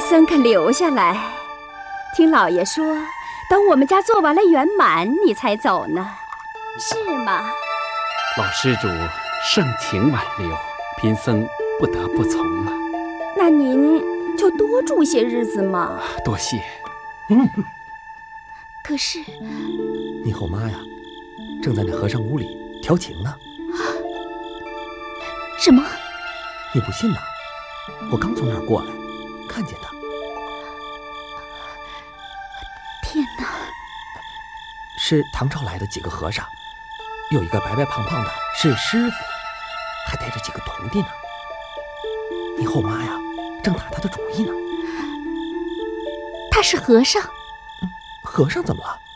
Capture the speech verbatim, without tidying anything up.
僧肯留下来。听老爷说，等我们家做完了圆满，你才走呢，是吗？ 老施主盛情挽留，贫僧不得不从了。 那您就多住些日子嘛。 多谢。 嗯， 可是你后妈呀，正在那和尚屋里调情呢。 什么？ 你不信呐？我刚从那儿过来，看见的。 天哪！ 是唐朝来的几个和尚，有一个白白胖胖的，是师傅，还带着几个徒弟呢。你后妈呀，正打他的主意呢。 他是和尚？ 嗯，和尚怎么了？